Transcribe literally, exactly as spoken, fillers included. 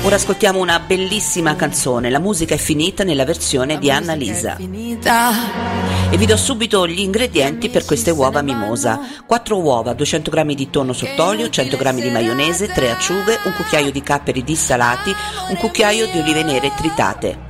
Ora ascoltiamo una bellissima canzone, la musica è finita nella versione di Annalisa. E vi do subito gli ingredienti per queste uova mimosa: quattro uova, duecento grammi di tonno sott'olio, cento grammi di maionese, tre acciughe, un cucchiaio di capperi dissalati, un cucchiaio di olive nere tritate.